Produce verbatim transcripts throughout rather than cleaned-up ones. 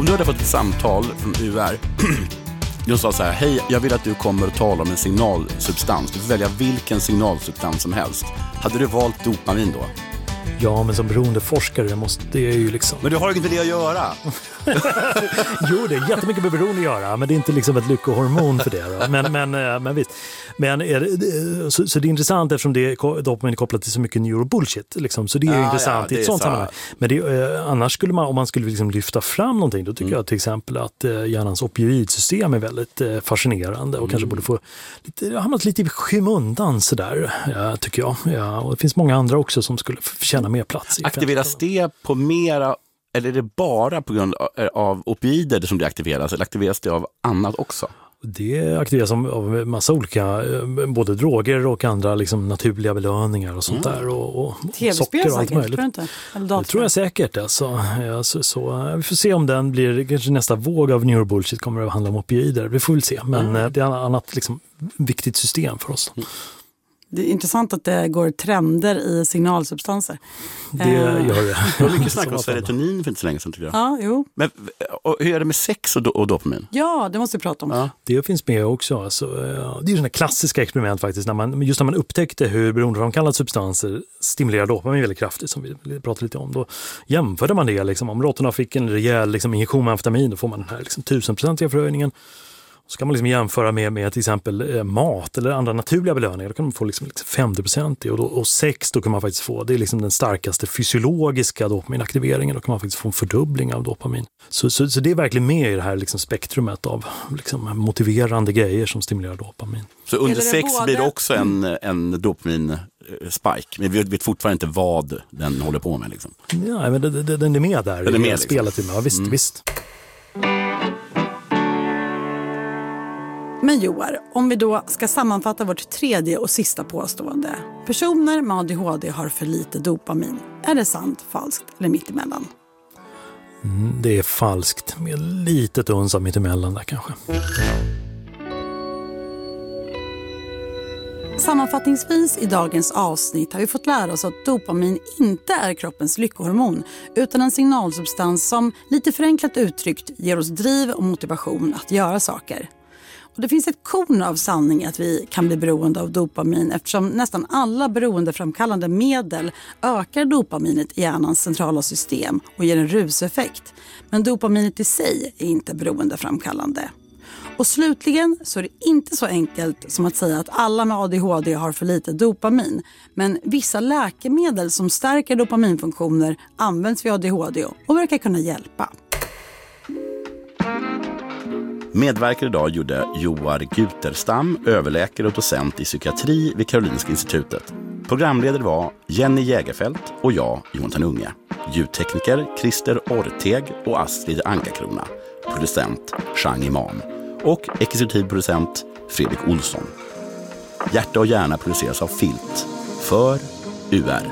Om du hade fått ett samtal från U R de sa så här: hej, jag vill att du kommer och talar om en signalsubstans. Du får välja vilken signalsubstans som helst. Hade du valt dopamin då? Ja, men som beroendeforskare måste det är ju liksom... Men du har ju inte det att göra. Jo, det är jättemycket med beroende att göra, men det är inte liksom ett lyckohormon för det. Då. Men, men, men visst. Men är det, så, så det är intressant eftersom det är, dopamin är kopplat till så mycket neurobullshit. Liksom, så det är ja, intressant ja, i ett sånt sammanhang. Men det, eh, annars skulle man, om man skulle liksom lyfta fram någonting, då tycker mm. jag till exempel att eh, hjärnans opioidsystem är väldigt eh, fascinerande och mm. kanske borde få lite, hamnat lite i skymundan sådär, ja, tycker jag. Ja, och det finns många andra också som skulle förtjäna mer plats. Aktiveras det på mera, eller är det bara på grund av opioider som det aktiveras, eller aktiveras det av annat också? Det aktiveras av massa olika, både droger och andra liksom naturliga belöningar och sånt mm. där. Och, och socker och allt möjligt. Inte? Eller det tror jag säkert. Alltså. Ja, så, så, vi får se om den blir, kanske nästa våg av neurobullshit kommer att handla om opioider. Vi får väl se, men mm. det är ett annat liksom, viktigt system för oss. Mm. Det är intressant att det går trender i signalsubstanser. Det gör det. Det var mycket snack om serotonin för inte så länge sedan, tycker jag. Ja, jo. Men och, hur är det med sex och, do- och dopamin? Ja, det måste vi prata om. Ja, det finns med också. Alltså, det är ju sådana klassiska experiment faktiskt. När man, just när man upptäckte hur beroendeframkallade substanser stimulerar dopamin väldigt kraftigt, som vi pratade lite om. Då jämförde man det. Liksom, om råttorna fick en rejäl liksom, injektion med amfetamin, då får man den här liksom, tusenprocentiga förhöjningen. Så kan man liksom jämföra med, med till exempel eh, mat eller andra naturliga belöningar. Då kan man få liksom, liksom femtio procent och, då, och sex då kan man faktiskt få. Det är liksom den starkaste fysiologiska dopaminaktiveringen. Då kan man faktiskt få en fördubbling av dopamin. Så, så, så det är verkligen med i det här liksom, spektrumet av liksom, motiverande grejer som stimulerar dopamin. Så under sex både... blir det också en, en dopamin spike, men vi vet fortfarande inte vad den håller på med. Liksom. Ja, men det, det, den är med där. Den är med liksom. Spelet med. Ja, visst, mm. visst. Men Joar, om vi då ska sammanfatta vårt tredje och sista påstående. Personer med A D H D har för lite dopamin. Är det sant, falskt eller mittemellan? Mm, det är falskt med litet uns av mittemellan där kanske. Sammanfattningsvis i dagens avsnitt har vi fått lära oss att dopamin inte är kroppens lyckohormon utan en signalsubstans som lite förenklat uttryckt ger oss driv och motivation att göra saker. Och det finns ett korn av sanning att vi kan bli beroende av dopamin eftersom nästan alla beroendeframkallande medel ökar dopaminet i hjärnans centrala system och ger en ruseffekt. Men dopaminet i sig är inte beroendeframkallande. Och slutligen så är det inte så enkelt som att säga att alla med A D H D har för lite dopamin. Men vissa läkemedel som stärker dopaminfunktioner används vid A D H D och verkar kunna hjälpa. Medverkar idag gjorde Joar Guterstam, överläkare och docent i psykiatri vid Karolinska institutet. Programledare var Jenny Jägerfelt och jag, Jonathan Unge. Ljudtekniker Christer Orteg och Astrid Ankakrona. Producent Chang Imam. Och exekutiv producent Fredrik Olsson. Hjärta och hjärna produceras av Filt för U R.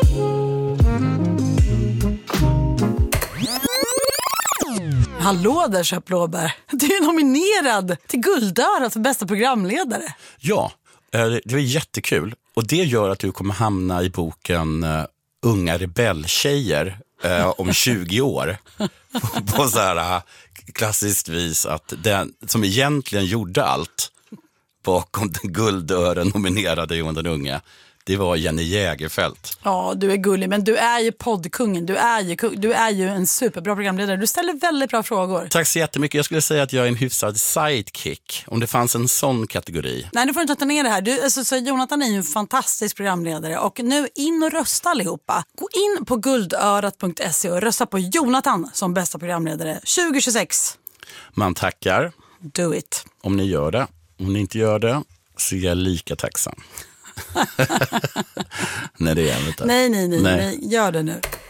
Hallå där, Köpblåbär. Du är nominerad till Guldörat för bästa programledare. Ja, det var jättekul. Och det gör att du kommer hamna i boken uh, Unga rebelltjejer uh, om tjugo år. På så här uh, klassiskt vis att den som egentligen gjorde allt bakom den Guldören nominerade Jonathan Unge, det var Jenny Jägerfelt. Ja, du är gullig, men du är ju poddkungen. Du är ju, du är ju en superbra programledare. Du ställer väldigt bra frågor. Tack så jättemycket. Jag skulle säga att jag är en hyfsad sidekick. Om det fanns en sån kategori. Nej, du får inte ta ner det här. Du, alltså, så Jonathan är ju en fantastisk programledare. Och nu in och rösta allihopa. Gå in på guldörat punkt se och rösta på Jonathan som bästa programledare tjugo tjugosex. Man tackar. Do it. Om ni gör det. Om ni inte gör det så är jag lika tacksam. Nej, det är jag inte. Nej, nej, nej, nej. Gör det nu.